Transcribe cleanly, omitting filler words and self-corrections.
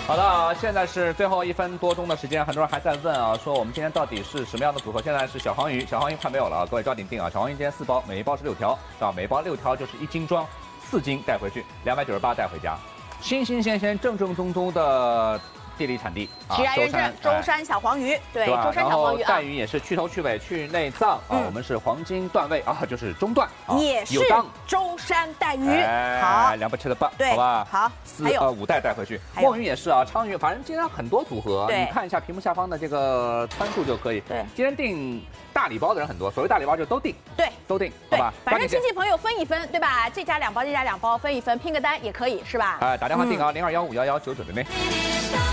好的，现在是最后1分多钟的时间，很多人还在问啊，说我们今天到底是什么样的组合？现在是小黄鱼，小黄鱼快没有了啊，各位抓紧定啊！小黄鱼今天4包，每一包是6条，啊，每一包6条就是1斤装，4斤带回去，298带回家，新新鲜鲜、正正宗宗的地理产地啊， 实验认证舟山小黄鱼，对，舟山小黄鱼啊。 带鱼也是去头去尾去内脏啊，我们是黄金段位啊，就是中段， 也是舟山带鱼。好 ，2吃的棒， 对， 好吧？ 好，还有 5袋带回去。墨鱼也是啊，鲳鱼，反正今天很多组合， 对， 你看一下屏幕下方的这个参数就可以。 对， 今天订大礼包的人很多，所谓大礼包就都订， 对， 都订，好吧？ 反正亲戚朋友分一分，对吧？这家2包，这家2包分一分，拼个单也可以，是吧？ 打电话订啊，0215119900。